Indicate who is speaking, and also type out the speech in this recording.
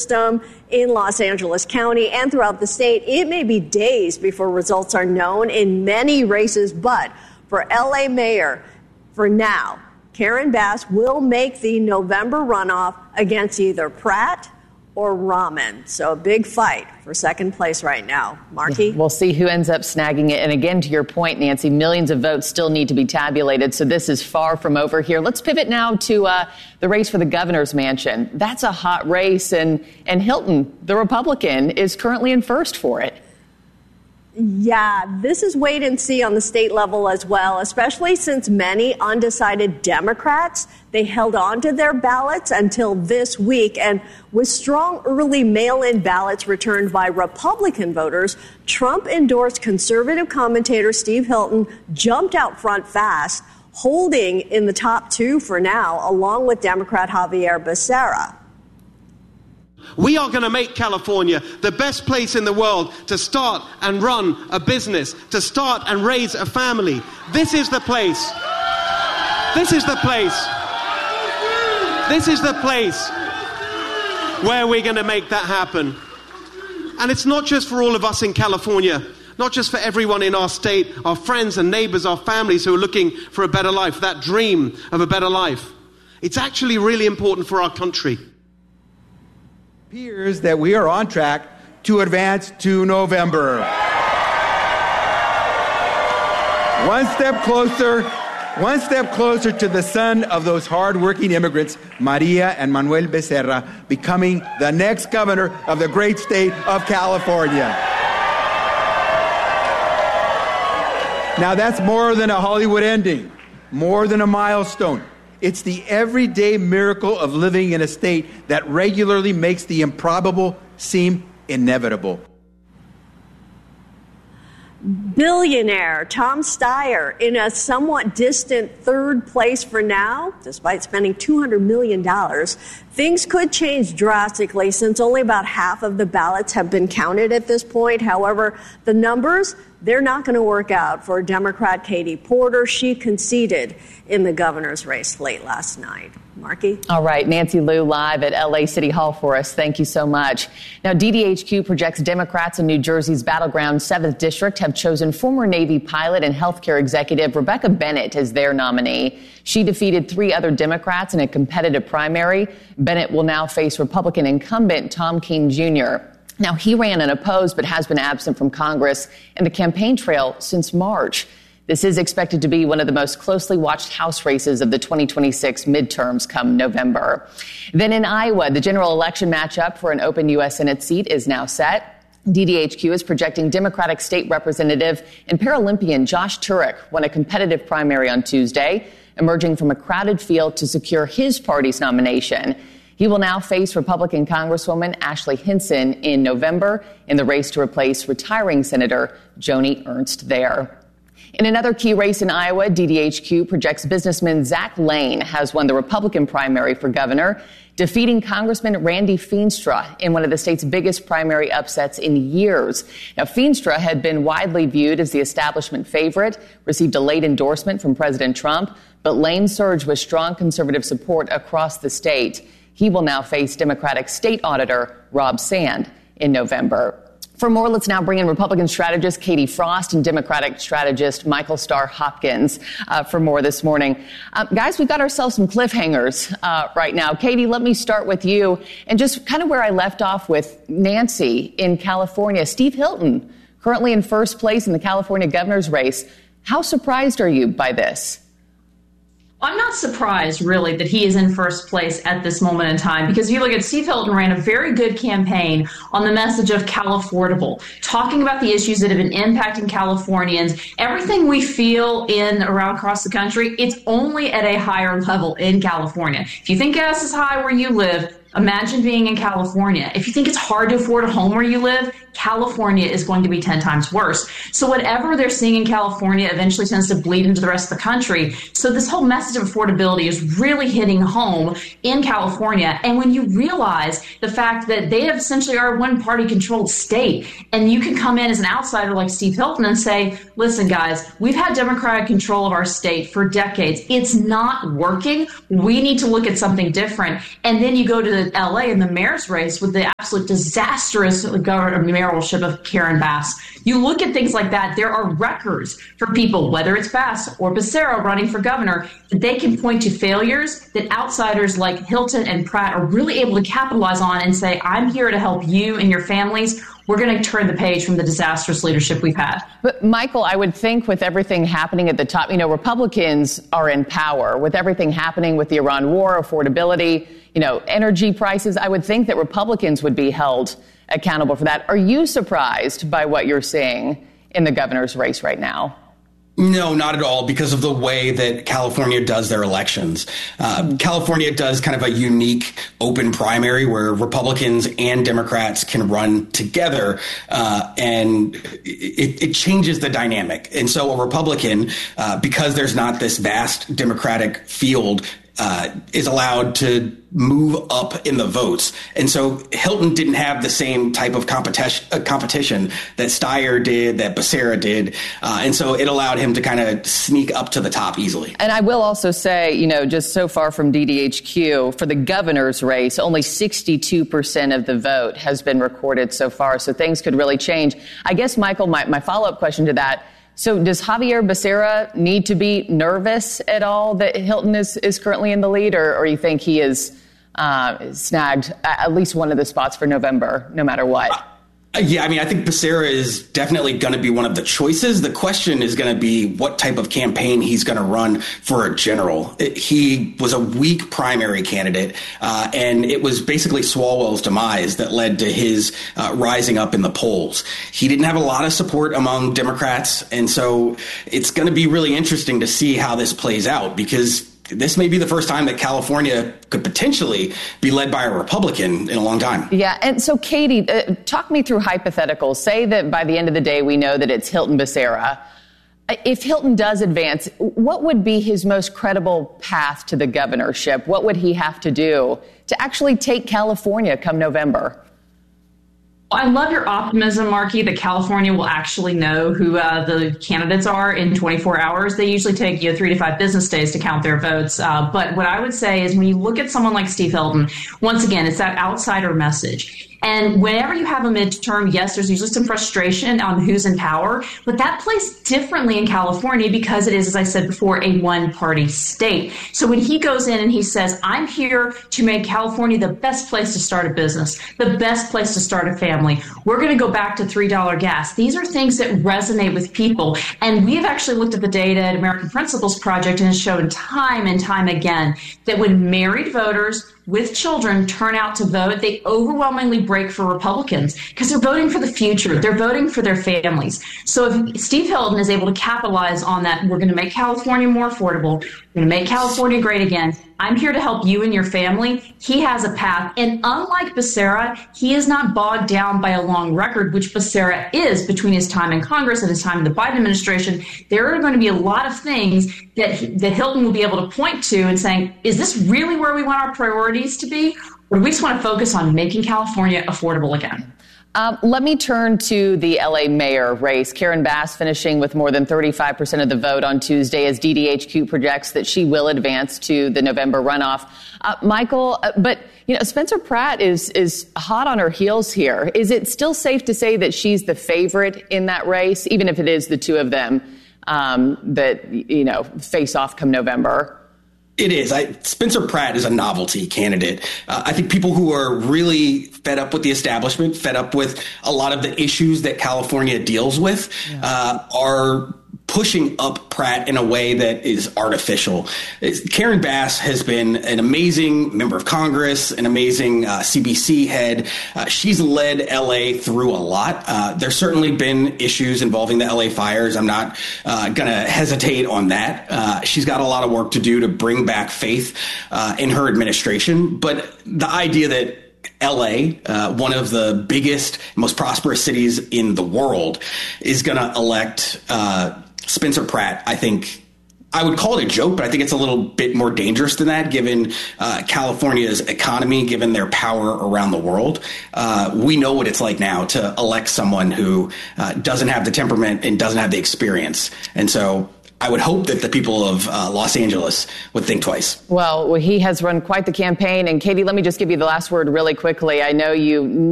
Speaker 1: system in Los Angeles County and throughout the state. It may be days before results are known in many races, but for LA mayor, for now, Karen Bass will make the November runoff against either Pratt or Rahman. So a big fight for second place right now. Marky?
Speaker 2: We'll see who ends up snagging it. And again, to your point, Nancy, millions of votes still need to be tabulated. So this is far from over here. Let's pivot now to the race for the governor's mansion. That's a hot race. And Hilton, the Republican, is currently in first for it.
Speaker 1: Yeah, this is wait and see on the state level as well, especially since many undecided Democrats, they held on to their ballots until this week. And with strong early mail-in ballots returned by Republican voters, Trump-endorsed conservative commentator Steve Hilton jumped out front fast, holding in the top two for now, along with Democrat Javier Becerra.
Speaker 3: We are going to make California the best place in the world to start and run a business, to start and raise a family. This is the place. This is the place. This is the place where we're going to make that happen. And it's not just for all of us in California, not just for everyone in our state, our friends and neighbors, our families who are looking for a better life, that dream of a better life. It's actually really important for our country.
Speaker 4: Appears that we are on track to advance to November. One step closer to the son of those hard-working immigrants, Maria and Manuel Becerra, becoming the next governor of the great state of California. Now that's more than a Hollywood ending, more than a milestone. It's the everyday miracle of living in a state that regularly makes the improbable seem inevitable.
Speaker 1: Billionaire Tom Steyer in a somewhat distant third place for now, despite spending $200 million. Things could change drastically since only about half of the ballots have been counted at this point. However, the numbers, they're not going to work out for Democrat Katie Porter. She conceded in the governor's race late last night. Marky?
Speaker 2: All right, Nancy Liu live at LA City Hall for us. Thank you so much. Now, DDHQ projects Democrats in New Jersey's battleground 7th District have chosen former Navy pilot and healthcare executive Rebecca Bennett as their nominee. She defeated 3 other Democrats in a competitive primary. Bennett will now face Republican incumbent Tom Keene Jr. Now, he ran unopposed but has been absent from Congress and the campaign trail since March. This is expected to be one of the most closely watched House races of the 2026 midterms come November. Then in Iowa, the general election matchup for an open U.S. Senate seat is now set. DDHQ is projecting Democratic State Representative and Paralympian Josh Turek won a competitive primary on Tuesday, emerging from a crowded field to secure his party's nomination. He will now face Republican Congresswoman Ashley Hinson in November in the race to replace retiring Senator Joni Ernst there. In another key race in Iowa, DDHQ projects businessman Zach Lane has won the Republican primary for governor, defeating Congressman Randy Feenstra in one of the state's biggest primary upsets in years. Now, Feenstra had been widely viewed as the establishment favorite, received a late endorsement from President Trump, but Lane surged with strong conservative support across the state. He will now face Democratic State Auditor Rob Sand in November. For more, let's now bring in Republican strategist Katie Frost and Democratic strategist Michael Starr Hopkins for more this morning. Guys, we've got ourselves some cliffhangers right now. Katie, let me start with you. And just kind of where I left off with Nancy in California, Steve Hilton, currently in first place in the California governor's race. How surprised are you by this?
Speaker 5: I'm not surprised, really, that he is in first place at this moment in time, because if you look at Steve Hilton ran a very good campaign on the message of Califortable, talking about the issues that have been impacting Californians. Everything we feel in around across the country, it's only at a higher level in California. If you think gas is high where you live, imagine being in California. If you think it's hard to afford a home where you live, California is going to be 10 times worse. So whatever they're seeing in California eventually tends to bleed into the rest of the country. So this whole message of affordability is really hitting home in California. And when you realize the fact that they have essentially are a one-party controlled state, and you can come in as an outsider like Steve Hilton and say, listen, guys, we've had Democratic control of our state for decades. It's not working. We need to look at something different. And then you go to at LA in the mayor's race with the absolute disastrous mayoralship of Karen Bass. You look at things like that, there are records for people, whether it's Bass or Becerra running for governor, that they can point to failures that outsiders like Hilton and Pratt are really able to capitalize on and say, I'm here to help you and your families. We're going to turn the page from the disastrous leadership we've had.
Speaker 2: But Michael, I would think with everything happening at the top, Republicans are in power. With everything happening with the Iran war, affordability, energy prices, I would think that Republicans would be held accountable for that. Are you surprised by what you're seeing in the governor's race right now?
Speaker 6: No, not at all, because of the way that California does their elections. California does kind of a unique open primary where Republicans and Democrats can run together, and it changes the dynamic. And so a Republican, because there's not this vast Democratic field, is allowed to move up in the votes. And so Hilton didn't have the same type of competition that Steyer did, that Becerra did. And so it allowed him to kind of sneak up to the top easily.
Speaker 2: And I will also say, just so far from DDHQ, for the governor's race, only 62% of the vote has been recorded so far. So things could really change. I guess, Michael, my follow-up question to that, so does Javier Becerra need to be nervous at all that Hilton is currently in the lead, or you think he is snagged at least one of the spots for November, no matter what?
Speaker 6: Yeah, I think Becerra is definitely going to be one of the choices. The question is going to be what type of campaign he's going to run for a general. He was a weak primary candidate, and it was basically Swalwell's demise that led to his rising up in the polls. He didn't have a lot of support among Democrats, and so it's going to be really interesting to see how this plays out, because this may be the first time that California could potentially be led by a Republican in a long time.
Speaker 2: Yeah. And so, Katie, talk me through hypotheticals. Say that by the end of the day, we know that it's Hilton Becerra. If Hilton does advance, what would be his most credible path to the governorship? What would he have to do to actually take California come November?
Speaker 5: I love your optimism, Markey, that California will actually know who the candidates are in 24 hours. They usually take 3 to 5 business days to count their votes. But what I would say is when you look at someone like Steve Hilton, once again, it's that outsider message. And whenever you have a midterm, yes, there's usually some frustration on who's in power, but that plays differently in California because it is, as I said before, a one-party state. So when he goes in and he says, I'm here to make California the best place to start a business, the best place to start a family, we're going to go back to $3 gas. These are things that resonate with people. And we've actually looked at the data at American Principles Project and has shown time and time again that when married voters with children turn out to vote, they overwhelmingly break for Republicans because they're voting for the future. They're voting for their families. So if Steve Hilton is able to capitalize on that, we're going to make California more affordable. We're going to make California great again. I'm here to help you and your family. He has a path. And unlike Becerra, he is not bogged down by a long record, which Becerra is between his time in Congress and his time in the Biden administration. There are going to be a lot of things that Hilton will be able to point to and saying, is this really where we want our priorities to be? Or do we just want to focus on making California affordable again?
Speaker 2: Let me turn to the LA mayor race. Karen Bass finishing with more than 35% of the vote on Tuesday as DDHQ projects that she will advance to the November runoff. Michael, but Spencer Pratt is hot on her heels here. Is it still safe to say that she's the favorite in that race, even if it is the two of them that face off come November?
Speaker 6: It is. Spencer Pratt is a novelty candidate. I think people who are really fed up with the establishment, fed up with a lot of the issues that California deals with, are pushing up Pratt in a way that is artificial. Karen Bass has been an amazing member of Congress, an amazing CBC head. She's led LA through a lot. There's certainly been issues involving the LA fires. I'm not going to hesitate on that. She's got a lot of work to do to bring back faith in her administration. But the idea that LA, one of the biggest, most prosperous cities in the world, is going to elect Spencer Pratt, I think I would call it a joke, but I think it's a little bit more dangerous than that, given California's economy, given their power around the world. We know what it's like now to elect someone who doesn't have the temperament and doesn't have the experience. And so I would hope that the people of Los Angeles would think twice.
Speaker 2: Well, he has run quite the campaign. And Katie, let me just give you the last word really quickly. I know you